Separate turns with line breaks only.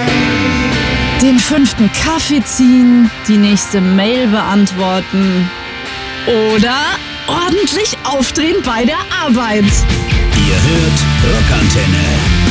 Den 5. Kaffee ziehen, die nächste Mail beantworten oder ordentlich aufdrehen bei der Arbeit.
Ihr hört Rockantenne.